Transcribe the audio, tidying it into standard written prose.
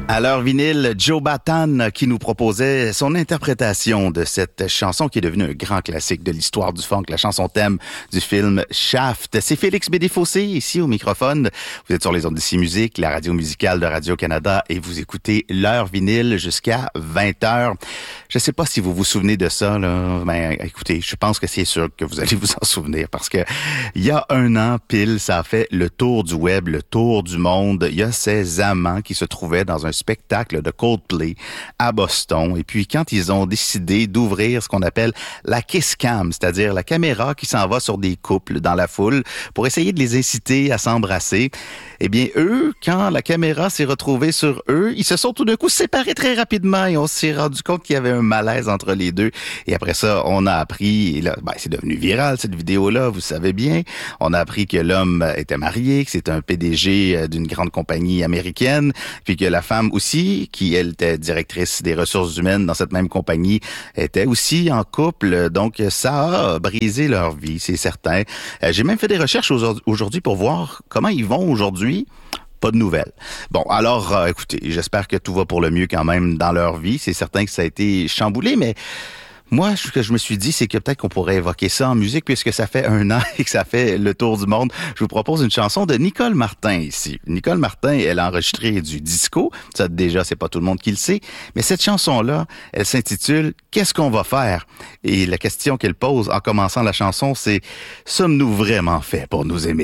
À l'heure vinyle, Joe Bataan qui nous proposait son interprétation de cette chanson qui est devenue un grand classique de l'histoire du funk, la chanson thème du film Shaft. C'est Félix Bédé-Fossé ici au microphone. Vous êtes sur les ondes d'ici Musique, la radio musicale de Radio-Canada et vous écoutez l'heure vinyle jusqu'à 20h. Je sais pas si vous vous souvenez de ça, là. Ben, écoutez, je pense que c'est sûr que vous allez vous en souvenir parce que il y a un an pile, ça a fait le tour du web, le tour du monde. Il y a ces amants qui se trouvaient dans un spectacle de Coldplay à Boston. Et puis, quand ils ont décidé d'ouvrir ce qu'on appelle la Kiss Cam, c'est-à-dire la caméra qui s'en va sur des couples dans la foule pour essayer de les inciter à s'embrasser, eh bien, eux, quand la caméra s'est retrouvée sur eux, ils se sont tout d'un coup séparés très rapidement et on s'est rendu compte qu'il y avait un malaise entre les deux. Et après ça, on a appris, et là, c'est devenu viral, cette vidéo-là, vous savez bien. On a appris que l'homme était marié, que c'était un PDG d'une grande compagnie américaine, puis que la femme aussi, qui, elle, était directrice des ressources humaines dans cette même compagnie, était aussi en couple. Donc, ça a brisé leur vie, c'est certain. J'ai même fait des recherches aujourd'hui pour voir comment ils vont aujourd'hui. Pas de nouvelles. Bon, alors, écoutez, j'espère que tout va pour le mieux quand même dans leur vie. C'est certain que ça a été chamboulé, mais moi, ce que je me suis dit, c'est que peut-être qu'on pourrait évoquer ça en musique puisque ça fait un an et que ça fait le tour du monde. Je vous propose une chanson de Nicole Martin ici. Nicole Martin, elle a enregistré du disco. Ça, déjà, c'est pas tout le monde qui le sait. Mais cette chanson-là, elle s'intitule « Qu'est-ce qu'on va faire ?» Et la question qu'elle pose en commençant la chanson, c'est « Sommes-nous vraiment faits pour nous aimer ?»